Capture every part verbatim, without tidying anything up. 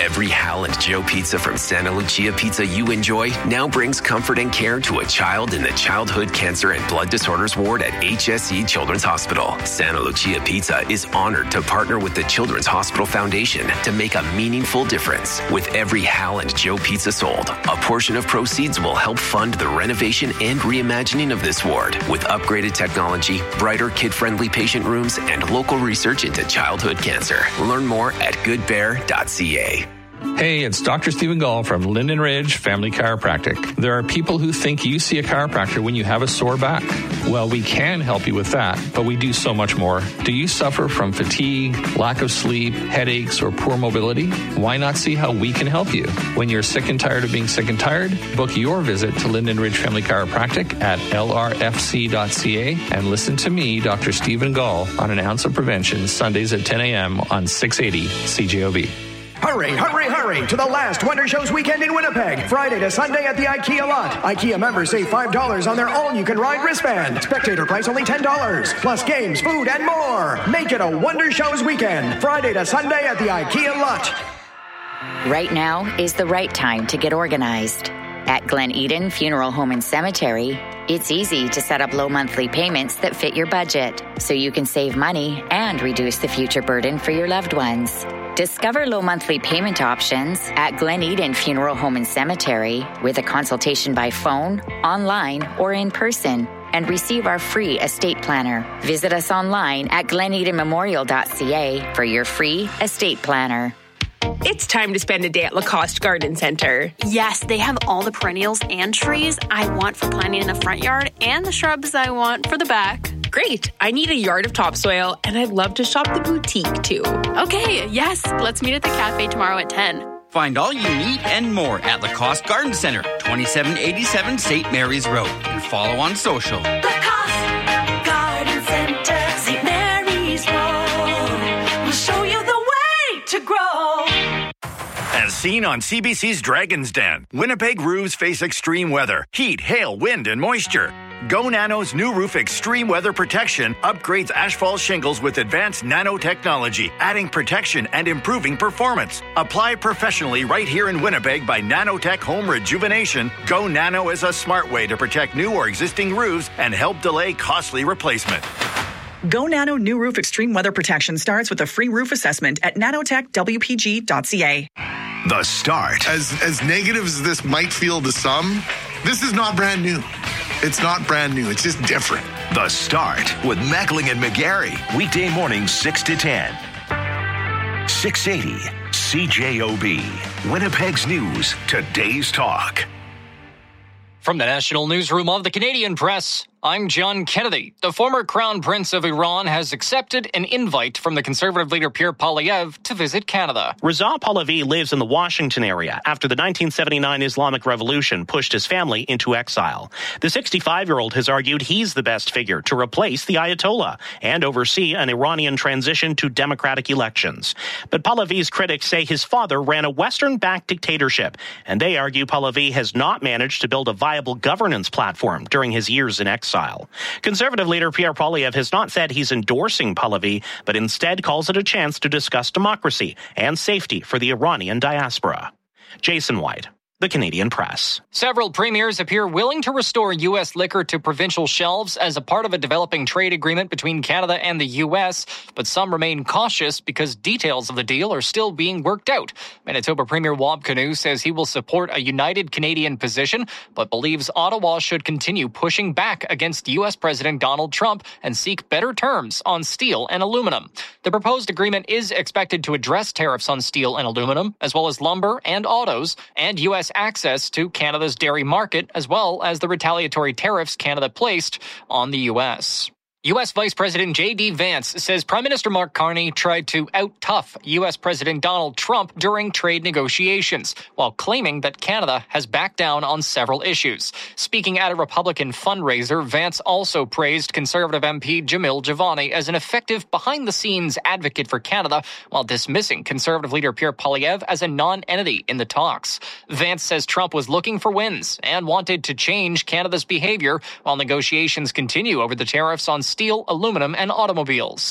Every Hal and Joe pizza from Santa Lucia Pizza you enjoy now brings comfort and care to a child in the Childhood Cancer and Blood Disorders Ward at H S E Children's Hospital. Santa Lucia Pizza is honored to partner with the Children's Hospital Foundation to make a meaningful difference. With every Hal and Joe pizza sold, a portion of proceeds will help fund the renovation and reimagining of this ward with upgraded technology, brighter kid-friendly patient rooms, and local research into childhood cancer. Learn more at good bear dot c a. Hey, it's Doctor Stephen Gall from Linden Ridge Family Chiropractic. There are people who think you see a chiropractor when you have a sore back. Well, we can help you with that, but we do so much more. Do you suffer from fatigue, lack of sleep, headaches, or poor mobility? Why not see how we can help you? When you're sick and tired of being sick and tired, book your visit to Linden Ridge Family Chiropractic at L R F C dot c a and listen to me, Doctor Stephen Gall, on An Ounce of Prevention, Sundays at ten a.m. on six eighty C J O B. Hurry, hurry, hurry to the last Wonder Shows weekend in Winnipeg. Friday to Sunday at the IKEA lot. IKEA members save five dollars on their all-you-can-ride wristband. Spectator price only ten dollars. Plus games, food, and more. Make it a Wonder Shows weekend. Friday to Sunday at the IKEA lot. Right now is the right time to get organized. At Glen Eden Funeral Home and Cemetery, it's easy to set up low monthly payments that fit your budget so you can save money and reduce the future burden for your loved ones. Discover low monthly payment options at Glen Eden Funeral Home and Cemetery with a consultation by phone, online, or in person, and receive our free estate planner. Visit us online at glen eden memorial dot c a for your free estate planner. It's time to spend a day at Lacoste Garden Center. Yes, they have all the perennials and trees I want for planting in the front yard and the shrubs I want for the back. Great. I need a yard of topsoil, and I'd love to shop the boutique, too. Okay, yes. Let's meet at the cafe tomorrow at ten. Find all you need and more at Lacoste Garden Center, twenty-seven eighty-seven Saint Mary's Road. And follow on social. Lacoste Garden Center, Saint Mary's Road. We'll show you the way to grow. As seen on C B C's Dragon's Den, Winnipeg roofs face extreme weather, heat, hail, wind, and moisture. Go Nano's new roof extreme weather protection upgrades asphalt shingles with advanced nanotechnology, adding protection and improving performance. Apply professionally right here in Winnipeg by Nanotech Home Rejuvenation. Go Nano is a smart way to protect new or existing roofs and help delay costly replacement. Go Nano New Roof Extreme Weather Protection starts with a free roof assessment at nanotech w p g dot c a. The Start. As as negative as this might feel to some, this is not brand new. It's not brand new. It's just different. The Start with Mackling and McGarry. Weekday mornings six to ten. six eighty C J O B. Winnipeg's News. Today's Talk. From the National Newsroom of the Canadian Press, I'm John Kennedy. The former Crown Prince of Iran has accepted an invite from the Conservative leader Pierre Poilievre to visit Canada. Reza Pahlavi lives in the Washington area after the nineteen seventy-nine Islamic Revolution pushed his family into exile. The sixty-five-year-old has argued he's the best figure to replace the Ayatollah and oversee an Iranian transition to democratic elections. But Pahlavi's critics say his father ran a Western-backed dictatorship, and they argue Pahlavi has not managed to build a viable governance platform during his years in exile. Conservative leader Pierre Poilievre has not said he's endorsing Pahlavi, but instead calls it a chance to discuss democracy and safety for the Iranian diaspora. Jason White, The Canadian Press. Several premiers appear willing to restore U S liquor to provincial shelves as a part of a developing trade agreement between Canada and the U S, but some remain cautious because details of the deal are still being worked out. Manitoba Premier Wab Kinew says he will support a united Canadian position, but believes Ottawa should continue pushing back against U S President Donald Trump and seek better terms on steel and aluminum. The proposed agreement is expected to address tariffs on steel and aluminum, as well as lumber and autos, and U S access to Canada's dairy market, as well as the retaliatory tariffs Canada placed on the U S. U S Vice President J D Vance says Prime Minister Mark Carney tried to out-tough U S President Donald Trump during trade negotiations, while claiming that Canada has backed down on several issues. Speaking at a Republican fundraiser, Vance also praised Conservative M P Jamil Javani as an effective behind-the-scenes advocate for Canada, while dismissing Conservative leader Pierre Poilievre as a non-entity in the talks. Vance says Trump was looking for wins and wanted to change Canada's behavior while negotiations continue over the tariffs on steel, aluminum, and automobiles.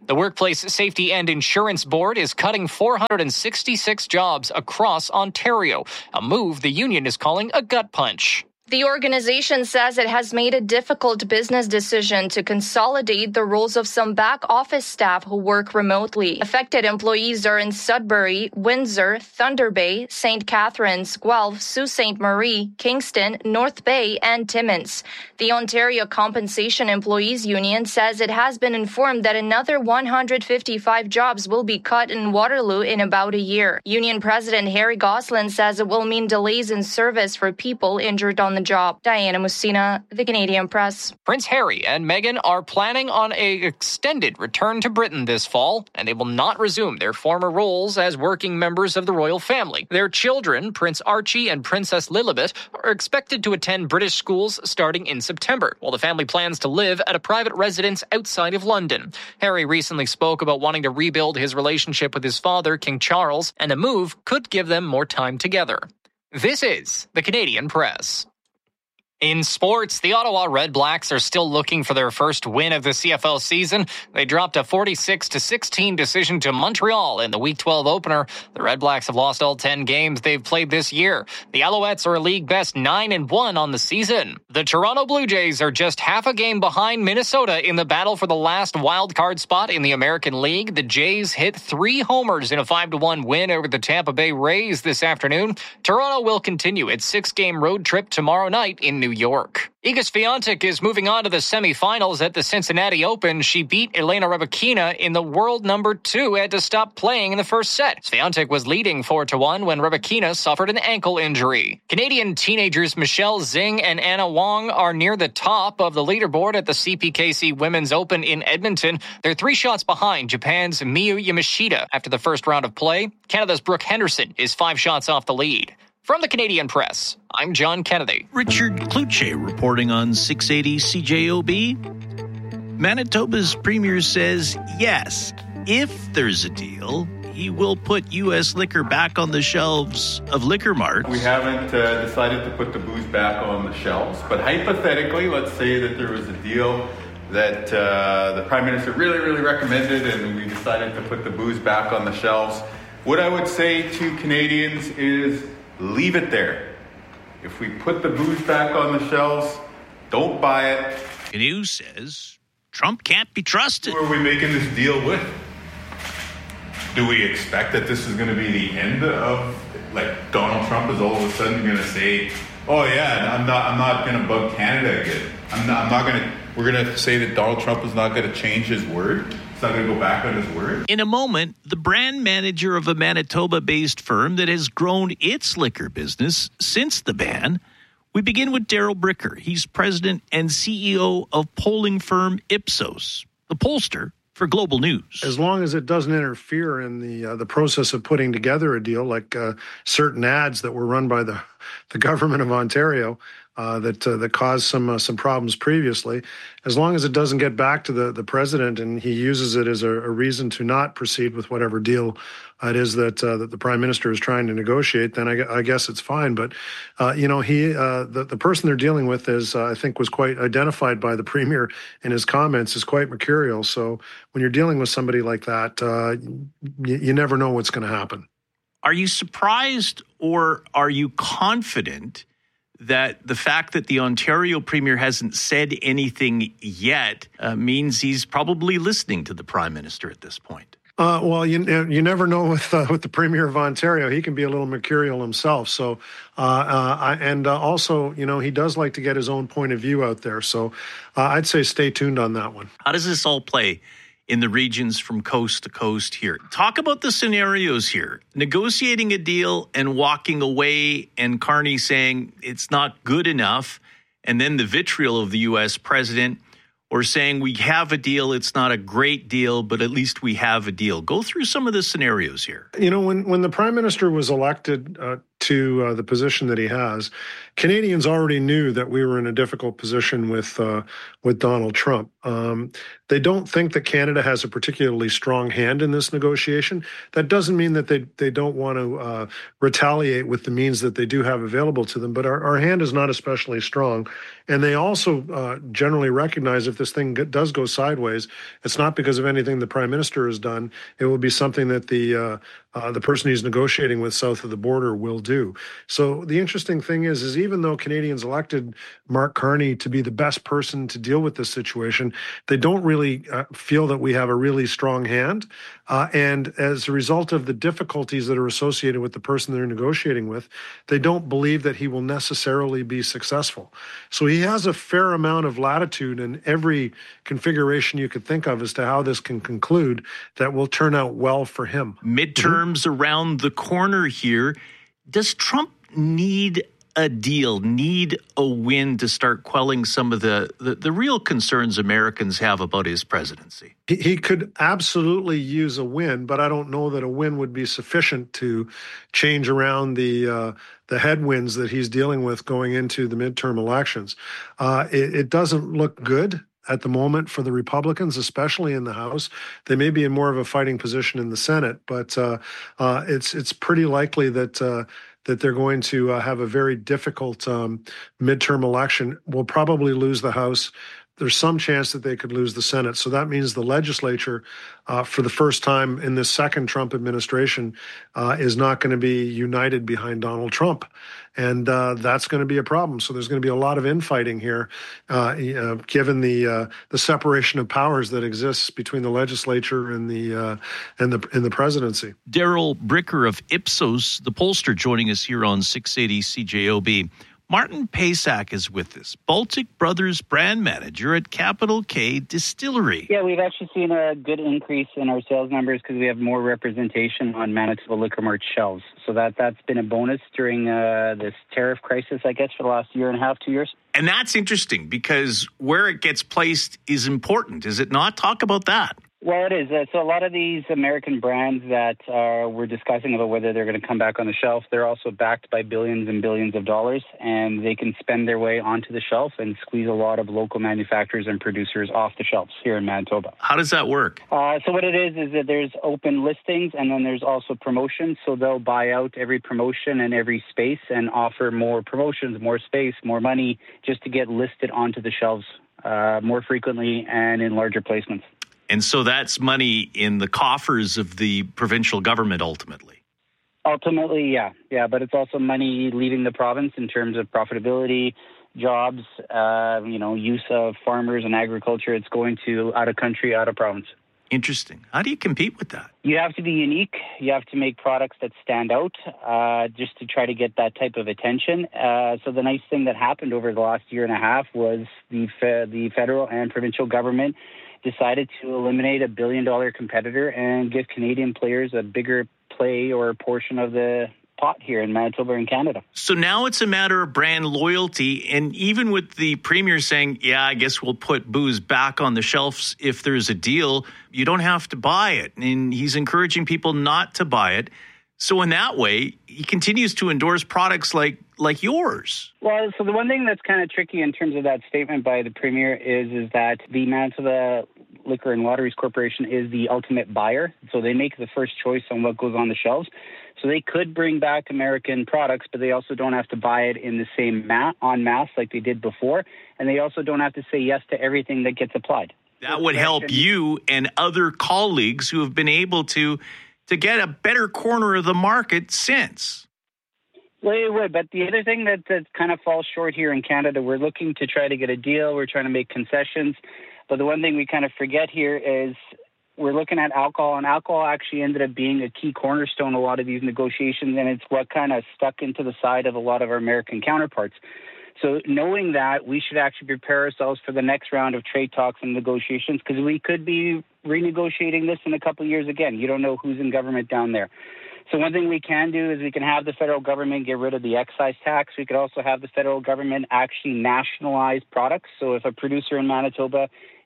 The Workplace Safety and Insurance Board is cutting four hundred sixty-six jobs across Ontario, a move the union is calling a gut punch. The organization says it has made a difficult business decision to consolidate the roles of some back office staff who work remotely. Affected employees are in Sudbury, Windsor, Thunder Bay, Saint Catharines, Guelph, Sault Ste. Marie, Kingston, North Bay, and Timmins. The Ontario Compensation Employees Union says it has been informed that another one hundred fifty-five jobs will be cut in Waterloo in about a year. Union President Harry Gosselin says it will mean delays in service for people injured on the job. Diana Mussina, The Canadian Press. Prince Harry and Meghan are planning on an extended return to Britain this fall, and they will not resume their former roles as working members of the royal family. Their children, Prince Archie and Princess Lilibet, are expected to attend British schools starting in September, while the family plans to live at a private residence outside of London. Harry recently spoke about wanting to rebuild his relationship with his father, King Charles, and a move could give them more time together. This is The Canadian Press. In sports, the Ottawa Red Blacks are still looking for their first win of the C F L season. They dropped a forty-six to sixteen decision to Montreal in the Week twelve opener. The Red Blacks have lost all ten games they've played this year. The Alouettes are a league best nine and one on the season. The Toronto Blue Jays are just half a game behind Minnesota in the battle for the last wild card spot in the American League. The Jays hit three homers in a five to one win over the Tampa Bay Rays this afternoon. Toronto will continue its six-game road trip tomorrow night in New York. Iga Swiatek is moving on to the semifinals at the Cincinnati Open. She beat Elena Rybakina in the world number two, had to stop playing in the first set. Swiatek was leading four to one when Rybakina suffered an ankle injury. Canadian teenagers Michelle Zing and Anna Wong are near the top of the leaderboard at the C P K C Women's Open in Edmonton. They're three shots behind Japan's Miyu Yamashita after the first round of play. Canada's Brooke Henderson is five shots off the lead. From the Canadian Press, I'm John Kennedy. Richard Kluche reporting on six eighty C J O B. Manitoba's premier says yes, if there's a deal, he will put U S liquor back on the shelves of liquor marts. We haven't uh, decided to put the booze back on the shelves, but hypothetically, let's say that there was a deal that uh, the Prime Minister really, really recommended and we decided to put the booze back on the shelves. What I would say to Canadians is leave it there. If we put the booze back on the shelves, don't buy it. Canoe says Trump can't be trusted. Who are we making this deal with? Do we expect that this is going to be the end of, like, Donald Trump is all of a sudden going to say, oh yeah, I'm not I'm not going to bug Canada again. I'm not, I'm not going to, we're going to say that Donald Trump is not going to change his word? He's not going to go back on his word? In a moment, the brand manager of a Manitoba-based firm that has grown its liquor business since the ban. We begin with Daryl Bricker. He's president and C E O of polling firm Ipsos, the pollster for Global News. As long as it doesn't interfere in the uh, the process of putting together a deal, like uh, certain ads that were run by the the government of Ontario uh, that uh, that caused some uh, some problems previously, as long as it doesn't get back to the, the president and he uses it as a, a reason to not proceed with whatever deal it is that uh, that the prime minister is trying to negotiate, then I, I guess it's fine. But uh, you know, he uh, the the person they're dealing with is uh, I think was quite identified by the premier in his comments is quite mercurial. So when you're dealing with somebody like that, uh, you, you never know what's going to happen. Are you surprised or are you confident that the fact that the Ontario premier hasn't said anything yet uh, means he's probably listening to the prime minister at this point? Uh, well, you you never know with uh, with the Premier of Ontario. He can be a little mercurial himself. So, uh, uh, and uh, also, you know, he does like to get his own point of view out there. So, uh, I'd say stay tuned on that one. How does this all play in the regions from coast to coast here? Talk about the scenarios here. Negotiating a deal and walking away, and Carney saying it's not good enough, and then the vitriol of the U S president. Or saying we have a deal, it's not a great deal, but at least we have a deal. Go through some of the scenarios here. You know, when, when the prime minister was elected uh, into uh, the position that he has. Canadians already knew that we were in a difficult position with uh, with Donald Trump. Um, they don't think that Canada has a particularly strong hand in this negotiation. That doesn't mean that they, they don't want to uh, retaliate with the means that they do have available to them, but our, our hand is not especially strong. And they also uh, generally recognize if this thing does go sideways, it's not because of anything the Prime Minister has done. It will be something that the uh, uh, the person he's negotiating with south of the border will do. So the interesting thing is, is even though Canadians elected Mark Carney to be the best person to deal with this situation, they don't really uh, feel that we have a really strong hand. Uh, and as a result of the difficulties that are associated with the person they're negotiating with, they don't believe that he will necessarily be successful. So he has a fair amount of latitude in every configuration you could think of as to how this can conclude that will turn out well for him. Midterms mm-hmm. around the corner here. Does Trump need a deal, need a win to start quelling some of the, the, the real concerns Americans have about his presidency? He, he could absolutely use a win, but I don't know that a win would be sufficient to change around the uh, the headwinds that he's dealing with going into the midterm elections. Uh, it, it doesn't look good at the moment for the Republicans, especially in the House. They may be in more of a fighting position in the Senate, but uh, uh, it's it's pretty likely that uh, that they're going to uh, have a very difficult um, midterm election. We'll probably lose the House. There's some chance that they could lose the Senate. So that means the legislature, uh, for the first time in this second Trump administration, uh, is not going to be united behind Donald Trump. And uh, that's going to be a problem. So there's going to be a lot of infighting here, uh, uh, given the uh, the separation of powers that exists between the legislature and the uh, and the and the presidency. Daryl Bricker of Ipsos, the pollster, joining us here on six eighty C J O B. Martin Paysak is with us, Baltic Brothers brand manager at Capital K Distillery. Yeah, we've actually seen a good increase in our sales numbers because we have more representation on Manitoba Liquor Mart shelves. So that, that's been a bonus during uh, this tariff crisis, I guess, for the last year and a half, two years. And that's interesting because where it gets placed is important, is it not? Talk about that. Well, it is. Uh, so a lot of these American brands that uh, we're discussing about whether they're going to come back on the shelf, they're also backed by billions and billions of dollars, and they can spend their way onto the shelf and squeeze a lot of local manufacturers and producers off the shelves here in Manitoba. How does that work? Uh, so what it is is that there's open listings, and then there's also promotions. So they'll buy out every promotion and every space and offer more promotions, more space, more money, just to get listed onto the shelves uh, more frequently and in larger placements. And so that's money in the coffers of the provincial government ultimately. Ultimately, yeah. Yeah, but it's also money leaving the province in terms of profitability, jobs, uh, you know, use of farmers and agriculture. It's going to out of country, out of province. Interesting. How do you compete with that? You have to be unique. You have to make products that stand out uh, just to try to get that type of attention. Uh, so the nice thing that happened over the last year and a half was the fe- the federal and provincial government decided to eliminate a billion-dollar competitor and give Canadian players a bigger play or portion of the pot here in Manitoba and Canada. So now it's a matter of brand loyalty, and even with the Premier saying, yeah, I guess we'll put booze back on the shelves if there's a deal, you don't have to buy it. And he's encouraging people not to buy it. So in that way, he continues to endorse products like like yours. Well, so the one thing that's kind of tricky in terms of that statement by the Premier is is that the Manitoba Liquor and Lotteries Corporation is the ultimate buyer. So they make the first choice on what goes on the shelves. So they could bring back American products, but they also don't have to buy it in the same ma- en masse like they did before. And they also don't have to say yes to everything that gets applied. That would help you and other colleagues who have been able to to get a better corner of the market since. Well, it would, but the other thing that, that kind of falls short here in Canada, we're looking to try to get a deal. We're trying to make concessions. But the one thing we kind of forget here is we're looking at alcohol, and alcohol actually ended up being a key cornerstone in a lot of these negotiations, and it's what kind of stuck into the side of a lot of our American counterparts. So knowing that, we should actually prepare ourselves for the next round of trade talks and negotiations, because we could be renegotiating this in a couple of years again. You don't know who's in government down there. So one thing we can do is we can have the federal government get rid of the excise tax. We could also have the federal government actually nationalize products. So if a producer in Manitoba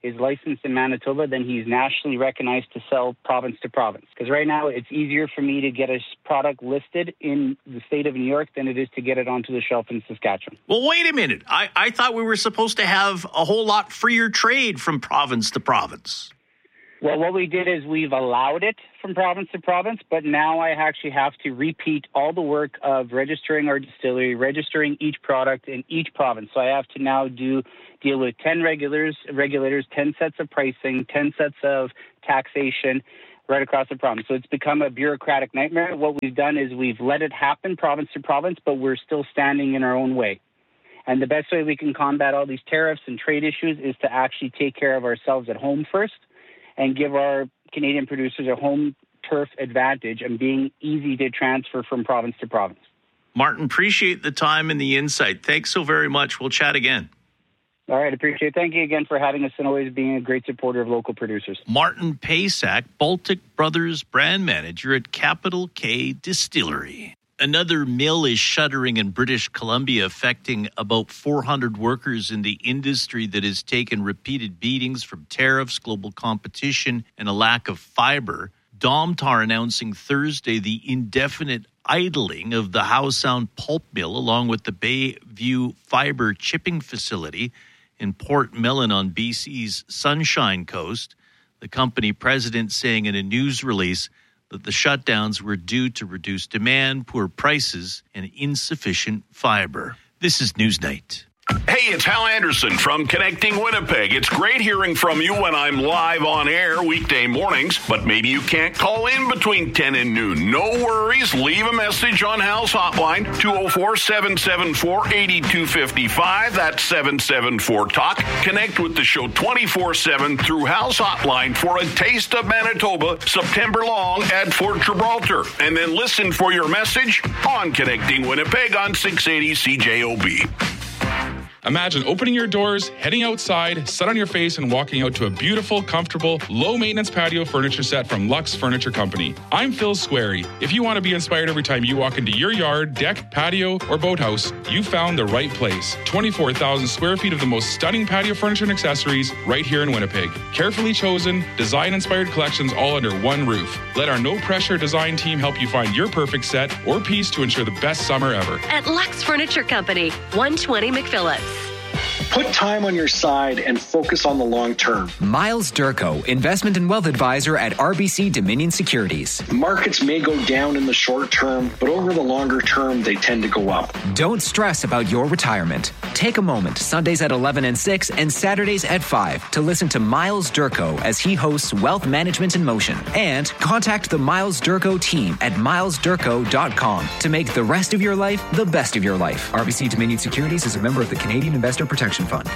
is licensed in Manitoba, then he's nationally recognized to sell province to province. Because right now it's easier for me to get a product listed in the state of New York than it is to get it onto the shelf in Saskatchewan. Well, wait a minute. I, I thought we were supposed to have a whole lot freer trade from province to province. Well, what we did is we've allowed it from province to province, but now I actually have to repeat all the work of registering our distillery, registering each product in each province. So I have to now do deal with ten regulators, regulators, ten sets of pricing, ten sets of taxation right across the province. So it's become a bureaucratic nightmare. What we've done is we've let it happen province to province, but we're still standing in our own way. And the best way we can combat all these tariffs and trade issues is to actually take care of ourselves at home first and give our Canadian producers a home turf advantage and being easy to transfer from province to province. Martin, appreciate the time and the insight. Thanks so very much. We'll chat again. All right, appreciate it. Thank you again for having us and always being a great supporter of local producers. Martin Paysack, Baltic Brothers brand manager at Capital K Distillery. Another mill is shuttering in British Columbia, affecting about four hundred workers in the industry that has taken repeated beatings from tariffs, global competition, and a lack of fiber. Domtar announcing Thursday the indefinite idling of the Howe Sound pulp mill, along with the Bayview fiber chipping facility in Port Mellon on B C's Sunshine Coast. The company president saying in a news release that the shutdowns were due to reduced demand, poor prices, and insufficient fiber. This is Newsnight. Hey, it's Hal Anderson from Connecting Winnipeg. It's great hearing from you when I'm live on air weekday mornings, but maybe you can't call in between ten and noon. No worries. Leave a message on Hal's hotline, two oh four, seven seven four, eight two five five. That's seven seven four talk. Connect with the show twenty-four seven through Hal's hotline for a taste of Manitoba September long at Fort Gibraltar. And then listen for your message on Connecting Winnipeg on six eighty C J O B. Imagine opening your doors, heading outside, set on your face, and walking out to a beautiful, comfortable, low-maintenance patio furniture set from Lux Furniture Company. I'm Phil Squarey. If you want to be inspired every time you walk into your yard, deck, patio, or boathouse, you found the right place. twenty-four thousand square feet of the most stunning patio furniture and accessories right here in Winnipeg. Carefully chosen, design-inspired collections all under one roof. Let our no-pressure design team help you find your perfect set or piece to ensure the best summer ever. At Lux Furniture Company, one twenty McPhillips. Put time on your side and focus on the long term. Miles Durko, investment and wealth advisor at R B C Dominion Securities. Markets may go down in the short term, but over the longer term, they tend to go up. Don't stress about your retirement. Take a moment, Sundays at eleven and six and Saturdays at five, to listen to Miles Durko as he hosts Wealth Management in Motion. And contact the Miles Durko team at miles durko dot com to make the rest of your life the best of your life. R B C Dominion Securities is a member of the Canadian Investor Protection Fund.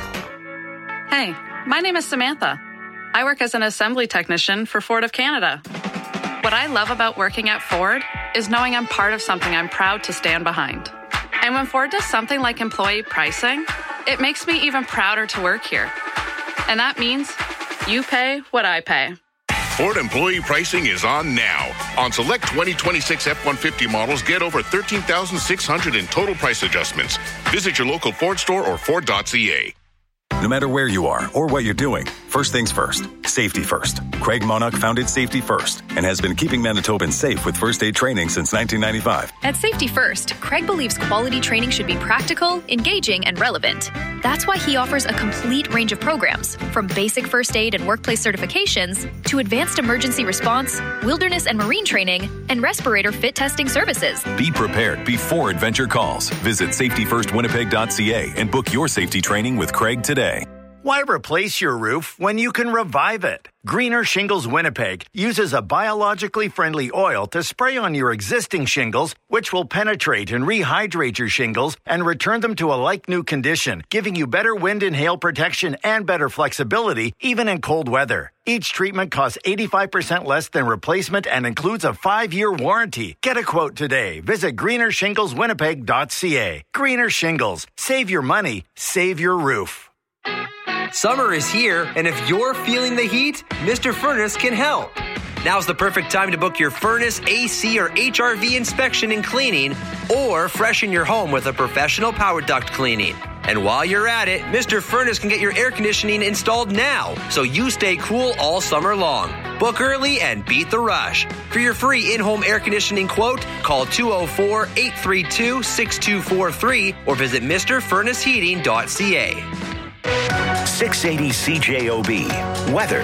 Hey, my name is Samantha. I work as an assembly technician for Ford of Canada. What I love about working at Ford is knowing I'm part of something I'm proud to stand behind. And when Ford does something like employee pricing, it makes me even prouder to work here. And that means you pay what I pay. Ford employee pricing is on now. On select twenty twenty-six F one fifty models, get over thirteen thousand six hundred in total price adjustments. Visit your local Ford store or Ford dot C A. No matter where you are or what you're doing, first things first, safety first. Craig Monarch founded Safety First and has been keeping Manitobans safe with first aid training since nineteen ninety-five. At Safety First, Craig believes quality training should be practical, engaging, and relevant. That's why he offers a complete range of programs, from basic first aid and workplace certifications to advanced emergency response, wilderness and marine training, and respirator fit testing services. Be prepared before adventure calls. Visit safety first winnipeg dot c a and book your safety training with Craig today. Why replace your roof when you can revive it? Greener Shingles Winnipeg uses a biologically friendly oil to spray on your existing shingles, which will penetrate and rehydrate your shingles and return them to a like-new condition, giving you better wind and hail protection and better flexibility, even in cold weather. Each treatment costs eighty-five percent less than replacement and includes a five-year warranty. Get a quote today. Visit greener shingles winnipeg dot c a. Greener Shingles. Save your money. Save your roof. Summer is here, and if you're feeling the heat, Mister Furnace can help. Now's the perfect time to book your furnace, A C, or H R V inspection and cleaning, or freshen your home with a professional power duct cleaning. And while you're at it, Mister Furnace can get your air conditioning installed now, so you stay cool all summer long. Book early and beat the rush. For your free in-home air conditioning quote, call two oh four, eight three two, six two four three or visit Mr Furnace Heating dot c a. six eighty C J O B. Weather.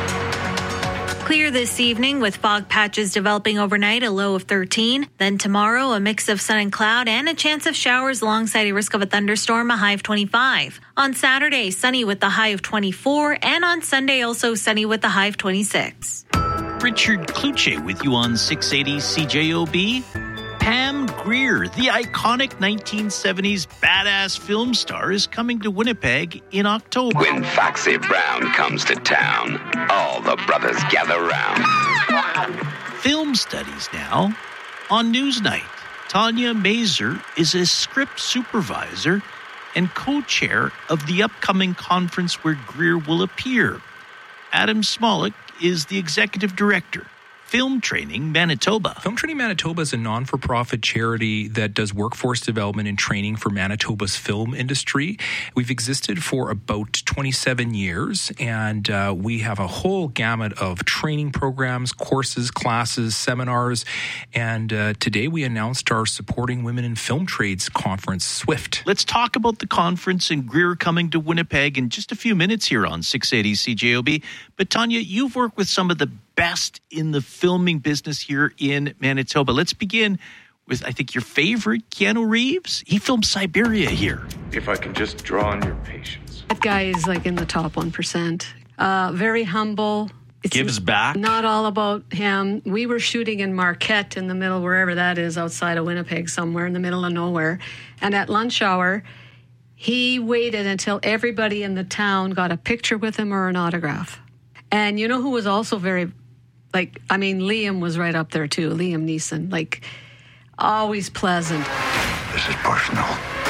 Clear this evening with fog patches developing overnight, a low of thirteen. Then tomorrow, a mix of sun and cloud and a chance of showers alongside a risk of a thunderstorm, a high of twenty-five. On Saturday, sunny with the high of twenty-four. And on Sunday, also sunny with the high of twenty-six. Richard Kluche with you on six eighty C J O B. Pam Grier, the iconic nineteen seventies badass film star, is coming to Winnipeg in October. When Foxy Brown comes to town, all the brothers gather round. Film studies now on Newsnight. Tanya Mazer is a script supervisor and co-chair of the upcoming conference where Grier will appear. Adam Smolik is the executive director. Film Training Manitoba. Film Training Manitoba is a non-for-profit charity that does workforce development and training for Manitoba's film industry. We've existed for about twenty-seven years, and uh, we have a whole gamut of training programs, courses, classes, seminars, and uh, today we announced our Supporting Women in Film Trades conference, SWIFT. Let's talk about the conference and Grier coming to Winnipeg in just a few minutes here on six eighty C J O B. But Tanya, you've worked with some of the best in the filming business here in Manitoba. Let's begin with, I think, your favorite, Keanu Reeves. He filmed Siberia here. If I can just draw on your patience. That guy is like in the top one percent. Uh, very humble. It's Gives back. Not all about him. We were shooting in Marquette in the middle, wherever that is, outside of Winnipeg somewhere, in the middle of nowhere. And at lunch hour, he waited until everybody in the town got a picture with him or an autograph. And you know who was also very, like, I mean, Liam was right up there too, Liam Neeson. Like, always pleasant. This is personal.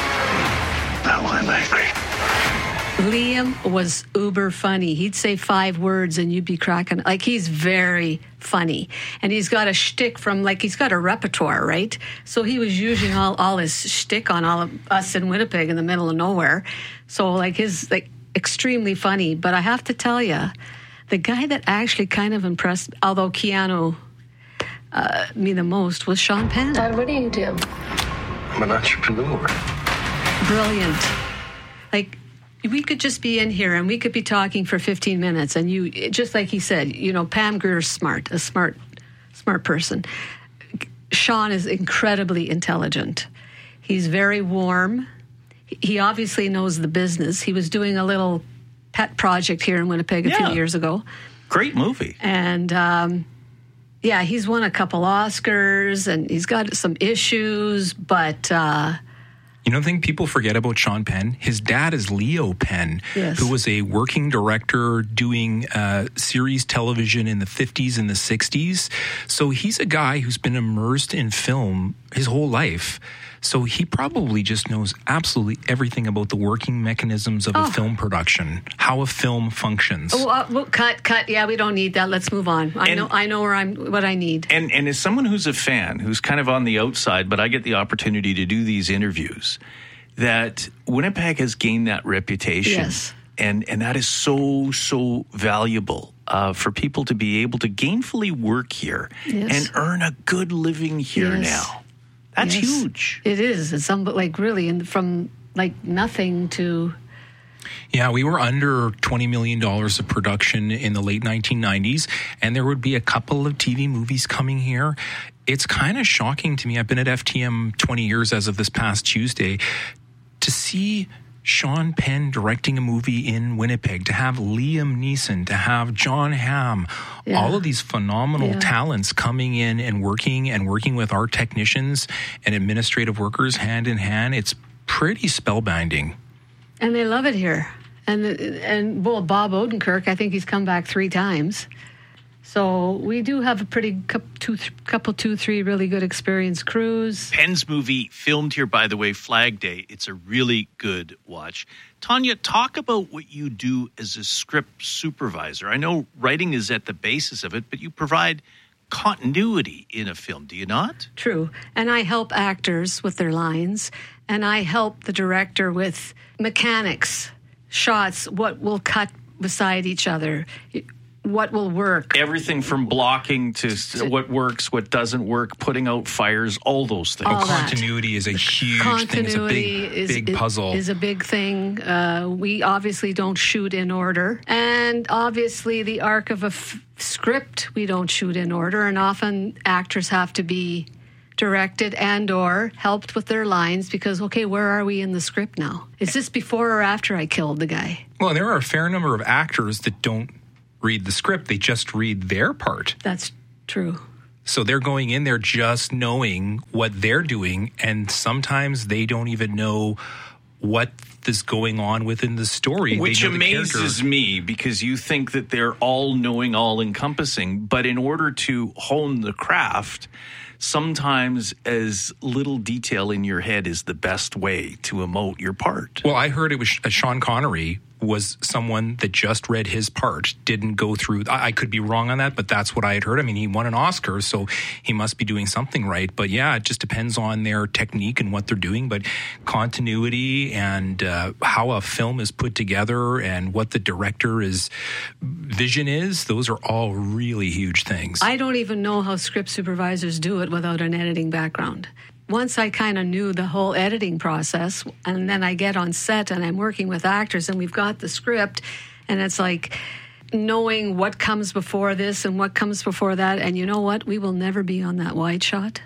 Now I'm angry. Liam was uber funny. He'd say five words and you'd be cracking. Like, he's very funny. And he's got a shtick from, like, he's got a repertoire, right? So he was using all, all his shtick on all of us in Winnipeg in the middle of nowhere. So, like, his, like, extremely funny. But I have to tell you, the guy that actually kind of impressed, although Keanu uh, me the most, was Sean Penn. Dad, what do you do? I'm an entrepreneur. Brilliant. Like, we could just be in here and we could be talking for fifteen minutes and you, just like he said, you know, Pam Grier's smart, a smart, smart person. Sean is incredibly intelligent. He's very warm. He obviously knows the business. He was doing a little pet project here in Winnipeg a yeah. few years ago. Great movie. And, um, yeah, he's won a couple Oscars and he's got some issues, but... Uh, You know the thing people forget about Sean Penn? His dad is Leo Penn, yes. who was a working director doing uh, series television in the fifties and the sixties. So he's a guy who's been immersed in film his whole life. So he probably just knows absolutely everything about the working mechanisms of oh. a film production, how a film functions. Oh, uh, well, cut, cut. Yeah, we don't need that. Let's move on. I and, know, I know where I'm, what I need. And and as someone who's a fan, who's kind of on the outside, but I get the opportunity to do these interviews, that Winnipeg has gained that reputation. Yes. And and that is so, so valuable uh, for people to be able to gainfully work here yes. and earn a good living here yes. now. That's yes. huge. It is. It's some, like really in, from like nothing to... Yeah, we were under twenty million dollars of production in the late nineteen nineties, and there would be a couple of T V movies coming here. It's kind of shocking to me. I've been at F T M twenty years as of this past Tuesday. To see Sean Penn directing a movie in Winnipeg, to have Liam Neeson, to have John Hamm, yeah. all of these phenomenal yeah. talents coming in and working and working with our technicians and administrative workers hand in hand, it's pretty spellbinding. And they love it here. And, and well, Bob Odenkirk, I think he's come back three times. So we do have a pretty couple, two, couple, two, three really good experienced crews. Penn's movie filmed here, by the way, Flag Day. It's a really good watch. Tanya, talk about what you do as a script supervisor. I know writing is at the basis of it, but you provide continuity in a film, do you not? True. And I help actors with their lines, and I help the director with mechanics, shots, what will cut beside each other, what will work. Everything from blocking to what works, what doesn't work, putting out fires, all those things. All continuity is a huge thing. It's a big, is, big puzzle. Is a big thing. Uh, we obviously don't shoot in order. And obviously the arc of a f- script, we don't shoot in order. And often actors have to be directed and or helped with their lines because, okay, where are we in the script now? Is this before or after I killed the guy? Well, there are a fair number of actors that don't read the script. They just read their part. That's true. So they're going in there just knowing what they're doing, and sometimes they don't even know what is going on within the story. Which amazes me because you think that they're all-knowing, all-encompassing, but in order to hone the craft, sometimes as little detail in your head is the best way to emote your part. Well, I heard it was uh, Sean Connery was someone that just read his part, didn't go through. I, I could be wrong on that, but that's what I had heard. I mean, he won an Oscar, so he must be doing something right. But yeah, it just depends on their technique and what they're doing. But continuity and uh, how a film is put together and what the director's vision is, those are all really huge things. I don't even know how script supervisors do it without an editing background. Once I kind of knew the whole editing process, and then I get on set and I'm working with actors and we've got the script, and it's like knowing what comes before this and what comes before that. And you know what? We will never be on that wide shot.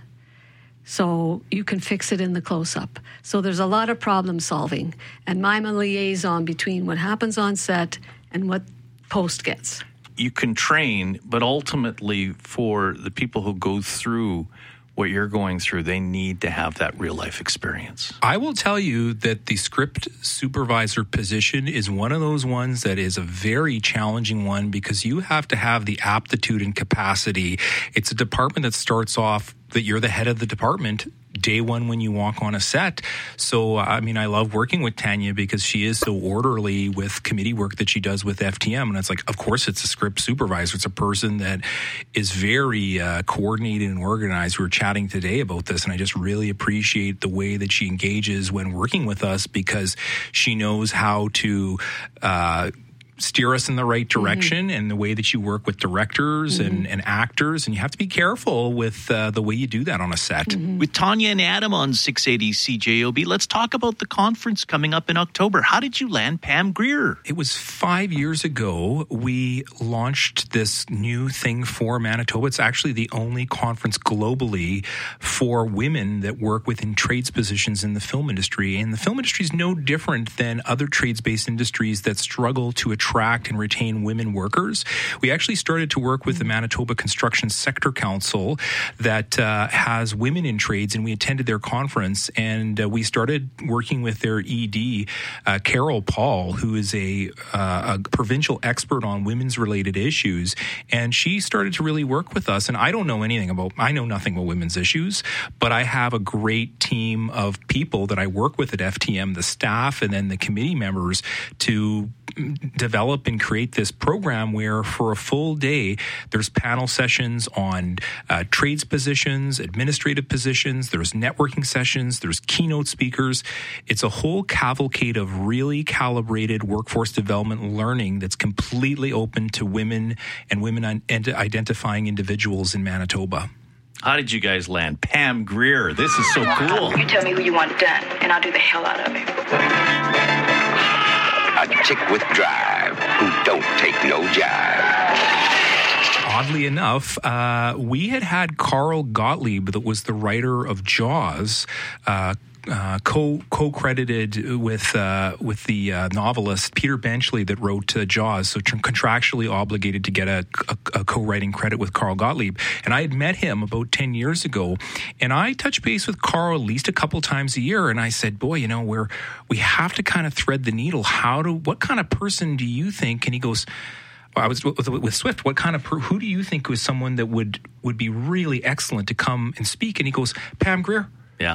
So you can fix it in the close-up. So there's a lot of problem solving. And I'm a liaison between what happens on set and what post gets. You can train, but ultimately for the people who go through what you're going through, they need to have that real life experience. I will tell you that the script supervisor position is one of those ones that is a very challenging one because you have to have the aptitude and capacity. It's a department that starts off that you're the head of the department day one when you walk on a set. So, I mean, I love working with Tanya because she is so orderly with committee work that she does with F T M. And it's like, of course, it's a script supervisor. It's a person that is very uh, coordinated and organized. We were chatting today about this, and I just really appreciate the way that she engages when working with us because she knows how to uh steer us in the right direction, mm-hmm. and the way that you work with directors mm-hmm. and, and actors. And you have to be careful with uh, the way you do that on a set. Mm-hmm. With Tanya and Adam on six eighty C J O B, let's talk about the conference coming up in October. How did you land Pam Grier? It was five years ago. We launched this new thing for Manitoba. It's actually the only conference globally for women that work within trades positions in the film industry. And the film industry is no different than other trades-based industries that struggle to attract attract and retain women workers. We actually started to work with the Manitoba Construction Sector Council that uh, has women in trades, and we attended their conference, and uh, we started working with their E D, uh, Carol Paul, who is a, uh, a provincial expert on women's related issues, and she started to really work with us. And I don't know anything about, I know nothing about women's issues, but I have a great team of people that I work with at F T M, the staff and then the committee members, to develop and create this program where for a full day there's panel sessions on uh, trades positions, administrative positions, there's networking sessions, there's keynote speakers. It's a whole cavalcade of really calibrated workforce development learning that's completely open to women and women un- and identifying individuals in Manitoba. How did you guys land Pam Grier? This is so cool. You tell me who you want done, and I'll do the hell out of it. A chick with drive who don't take no jive. Oddly enough, uh, we had had Carl Gottlieb, that was the writer of Jaws, uh, Uh, co co-credited with uh, with the uh, novelist Peter Benchley that wrote uh, Jaws, so tr- contractually obligated to get a, a, a co-writing credit with Carl Gottlieb. And I had met him about ten years ago, and I touched base with Carl at least a couple times a year, and I said, "Boy, you know, we're we have to kind of thread the needle. How do what kind of person do you think?" And he goes, I was with, with Swift. What kind of per, who do you think was someone that would would be really excellent to come and speak? And he goes, Pam Grier. Yeah.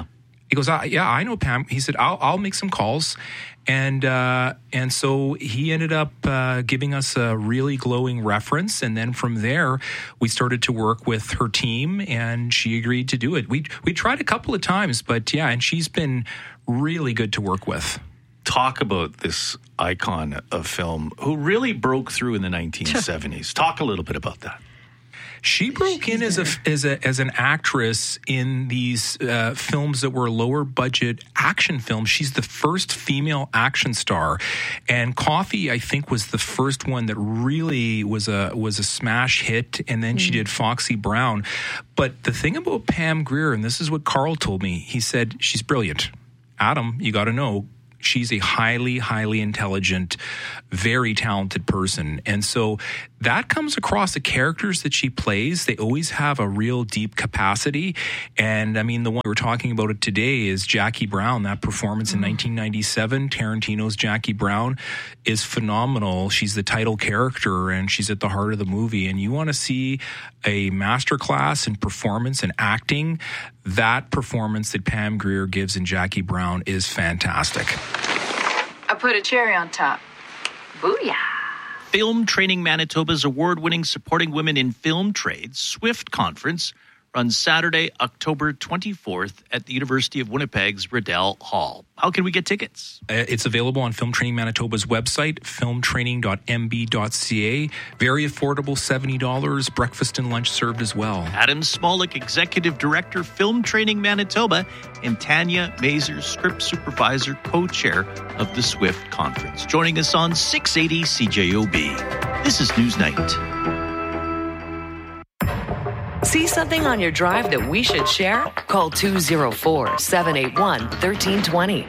He goes, ah, yeah, I know Pam. He said, I'll, I'll make some calls. And uh, and so he ended up uh, giving us a really glowing reference. And then from there, we started to work with her team, and she agreed to do it. We we tried a couple of times, but yeah, and she's been really good to work with. Talk about this icon of film who really broke through in the nineteen seventies. Talk a little bit about that. She broke in as a as a as an actress in these uh, films that were lower budget action films. She's the first female action star, and Coffee, I think, was the first one that really was a was a smash hit. And then mm. she did Foxy Brown. But the thing about Pam Grier, and this is what Carl told me, he said she's brilliant. Adam, you got to know. She's a highly, highly intelligent, very talented person. And so that comes across the characters that she plays. They always have a real deep capacity. And I mean, the one we're talking about it today is Jackie Brown. That performance in nineteen ninety-seven, Tarantino's Jackie Brown, is phenomenal. She's the title character and she's at the heart of the movie. And you want to see a masterclass in performance and acting. That performance that Pam Grier gives in Jackie Brown is fantastic. I put a cherry on top. Booyah. Film Training Manitoba's award-winning Supporting Women in Film Trades SWIFT conference runs Saturday, October twenty-fourth at the University of Winnipeg's Riddell Hall. How can we get tickets? Uh, it's available on Film Training Manitoba's website, film training dot m b dot c a. Very affordable, seventy dollars. Breakfast and lunch served as well. Adam Smolik, Executive Director, Film Training Manitoba, and Tanya Mazer, Script Supervisor, Co-Chair of the SWIFT Conference. Joining us on six eighty C J O B. This is Newsnight. See something on your drive that we should share? Call two oh four, seven eight one, one three two zero.